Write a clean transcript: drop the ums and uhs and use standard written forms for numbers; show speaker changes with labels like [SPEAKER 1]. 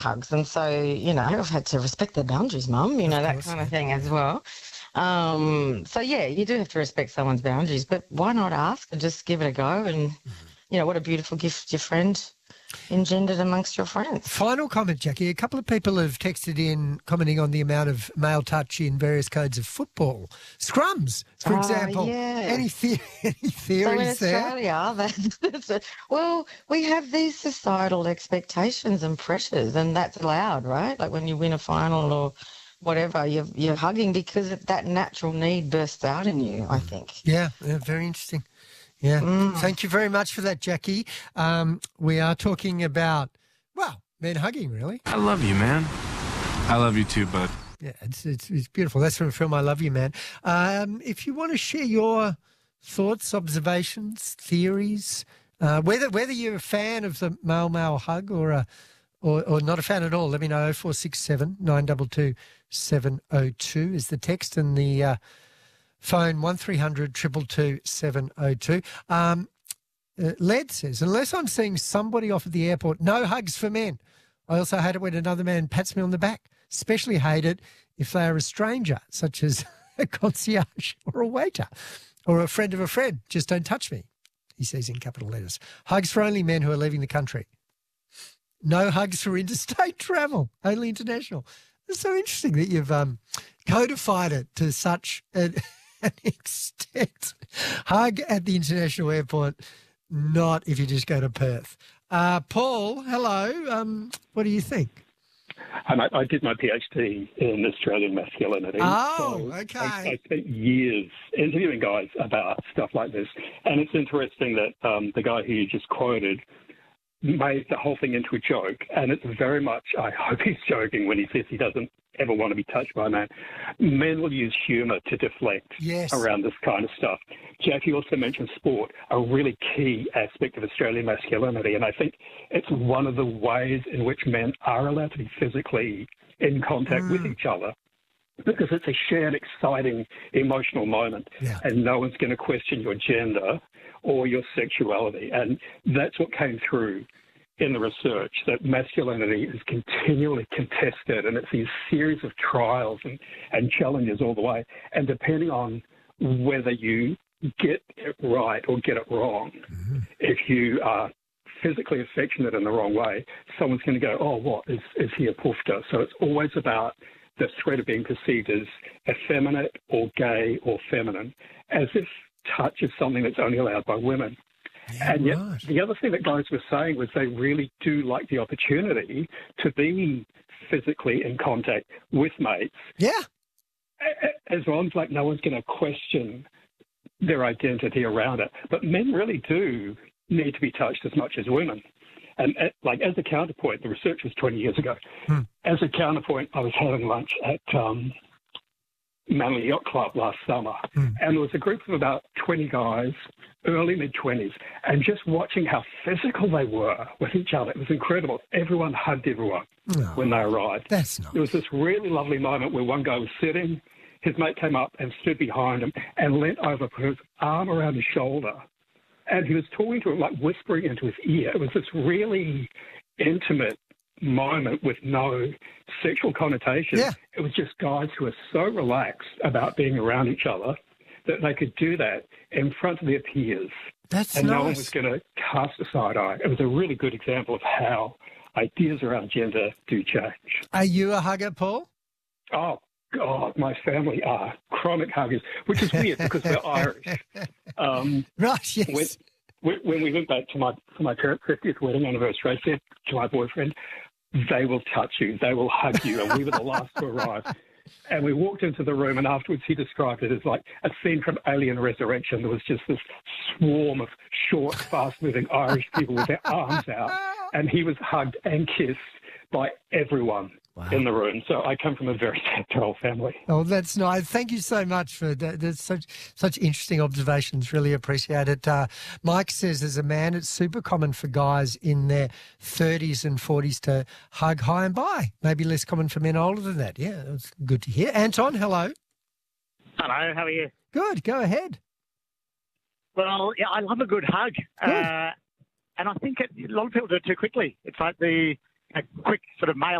[SPEAKER 1] hugs. And so, I've had to respect their boundaries, Mum, that kind of thing as well. So, yeah, you do have to respect someone's boundaries, but why not ask and just give it a go? And, what a beautiful gift your friend engendered amongst your friends.
[SPEAKER 2] Final comment, Jackie. A couple of people have texted in commenting on the amount of male touch in various codes of football. Scrums, for example.
[SPEAKER 1] Yeah.
[SPEAKER 2] Any theories
[SPEAKER 1] so in
[SPEAKER 2] there?
[SPEAKER 1] Australia, well, we have these societal expectations and pressures, and that's allowed, right? Like when you win a final or whatever, you're hugging because that natural need bursts out in you, I think.
[SPEAKER 2] Yeah, very interesting. Yeah. Thank you very much for that, Jackie. We are talking about, men hugging, really.
[SPEAKER 3] I love you, man. I love you too, bud.
[SPEAKER 2] Yeah, it's beautiful. That's from the film I Love You, Man. If you want to share your thoughts, observations, theories, whether you're a fan of the male hug or not a fan at all, let me know. 0467 922 702 is the text, and the phone 1300 222 702. Led says, unless I'm seeing somebody off at the airport, no hugs for men. I also hate it when another man pats me on the back. Especially hate it if they are a stranger, such as a concierge or a waiter or a friend of a friend. Just don't touch me, he says in capital letters. Hugs for only men who are leaving the country. No hugs for interstate travel, only international. It's so interesting that you've codified it to such an extent. Hug at the international airport, not if you just go to Perth. Paul, hello. What do you think?
[SPEAKER 4] I did my PhD in Australian masculinity.
[SPEAKER 2] Okay.
[SPEAKER 4] I spent years interviewing guys about stuff like this. And it's interesting that the guy who you just quoted made the whole thing into a joke. And it's very much, I hope he's joking when he says he doesn't ever want to be touched by a man. Men will use humour to deflect around this kind of stuff. Jackie also mentioned sport, a really key aspect of Australian masculinity, and I think it's one of the ways in which men are allowed to be physically in contact with each other, because it's a shared, exciting, emotional moment, and no one's going to question your gender or your sexuality. And that's what came through in the research, that masculinity is continually contested, and it's these series of trials and challenges all the way. And depending on whether you get it right or get it wrong, if you are physically affectionate in the wrong way, someone's going to go, oh, what, is he a poofter? So it's always about the threat of being perceived as effeminate or gay or feminine, as if touch is something that's only allowed by women.
[SPEAKER 2] Yeah,
[SPEAKER 4] and yet
[SPEAKER 2] right.
[SPEAKER 4] The other thing that guys were saying was they really do like the opportunity to be physically in contact with mates.
[SPEAKER 2] Yeah.
[SPEAKER 4] As long as no one's going to question their identity around it. But men really do need to be touched as much as women. And as a counterpoint, the research was 20 years ago. As a counterpoint, I was having lunch at Manly Yacht Club last summer, and there was a group of about 20 guys, early mid-20s, and just watching how physical they were with each other, it was incredible. Everyone hugged everyone when they arrived.
[SPEAKER 2] That's nice.
[SPEAKER 4] There was this really lovely moment where one guy was sitting, his mate came up and stood behind him and leant over, put his arm around his shoulder, and he was talking to him, whispering into his ear. It was this really intimate moment with no sexual connotation.
[SPEAKER 2] Yeah.
[SPEAKER 4] It was just guys who were so relaxed about being around each other that they could do that in front of their peers.
[SPEAKER 2] That's
[SPEAKER 4] and
[SPEAKER 2] nice.
[SPEAKER 4] no one was going to cast a side eye. It was a really good example of how ideas around gender do change.
[SPEAKER 2] Are you a hugger, Paul?
[SPEAKER 4] Oh, God, my family are chronic huggers, which is weird because we're Irish.
[SPEAKER 2] Right, yes.
[SPEAKER 4] When we went back to my parents' 50th wedding anniversary, I said to my boyfriend, they will touch you, they will hug you, and we were the last to arrive. And we walked into the room, and afterwards he described it as like a scene from Alien Resurrection. There was just this swarm of short, fast-moving Irish people with their arms out, and he was hugged and kissed by everyone in the room. So I come from a very tactile family.
[SPEAKER 2] Oh, that's nice. Thank you so much for that. That's such interesting observations. Really appreciate it. Mike says, as a man, it's super common for guys in their 30s and 40s to hug high and by. Maybe less common for men older than that. Yeah, that's good to hear. Anton, hello.
[SPEAKER 5] Hello, how are you?
[SPEAKER 2] Good. Go ahead.
[SPEAKER 5] Well, yeah, I love a good hug.
[SPEAKER 2] Good.
[SPEAKER 5] And I think a lot of people do it too quickly. It's like the, you know, the guy who, you know, hugs you and we were the last to arrive. And he was hugged and kissed by everyone in the room. So I come from a very tactile family. a quick sort of mail